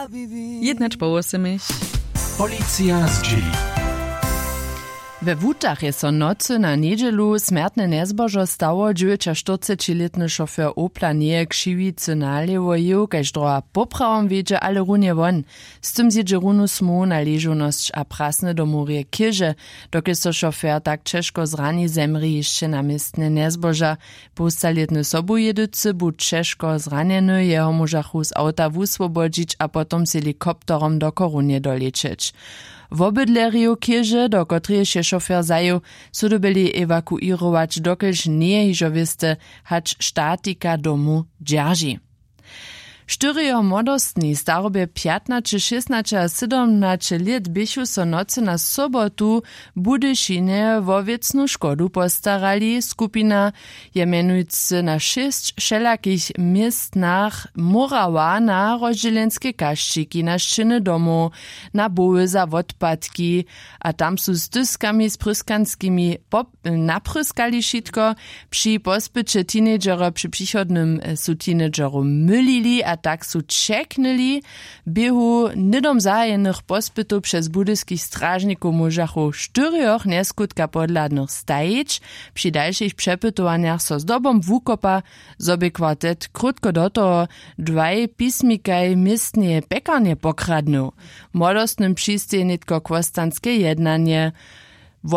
1:08. Policja z drzwi. We Wutach je so nocy na niedzielu smrtne nezbožo stało 49-letny šofer Opla nie křiwicy nalewoju, kaž droha poprawom wiedzie, ale runie won. Z tym zjedzie runu smu na leżunosć a prasne do murie kirze, dokie so šofer tak češko zrani zemri jeszcze na miestne nezboža. Postaletny sobu jedycy bu češko zranjeny, jeho mužachu z auta wuswobodzić, a potom z helikopterom do Korunie dolecieć. W obydlerju kirze, do kotrej się šofer zajął, so dobili ewakuirować, dokelž nie hižo wiste, hać štatika domu dzierży. 4 młodostni, starobie 15, 16 a 17 lat bychu so nocy na sobotu Budyšinie wowiecnu szkodu postarali. Skupina je menujcy na 6 wszelakich miestnach Morawa na rozdzielenskie kaščiki, na ščiny domu, na boły za odpadki, a tam su z dyskami z pryskanskimi napryskali šitko. Przy pospycie teenagera przy przychodnym su teenageru mylili, a tak su čeknili. Běhu nidom zajenych pospytów przez budyskich strażników mužachu 4 neskutka podladnych stajić. Przy dalszych przepytowaniach so z dobom wukopa zobie kwartet krótko do toho 2 pismikaj miestnie pekarnie pokradnął. Młodostnym przistej nitko kwostanskie jednanie.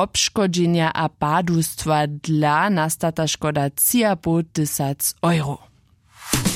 Wobszkodzenia a padustwa dla nastata szkoda 3,5 tysiąca euro.